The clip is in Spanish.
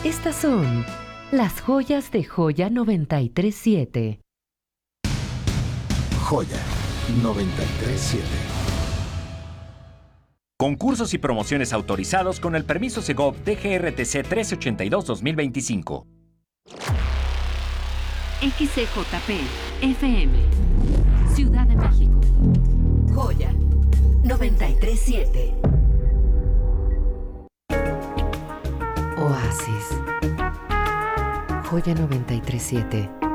Estas son las joyas de Joya 93.7. Joya 93.7. Concursos y promociones autorizados con el permiso Segov DGRTC 1382-2025. XCJP FM, Ciudad de México. Joya 93.7. Oasis. Joya 93.7.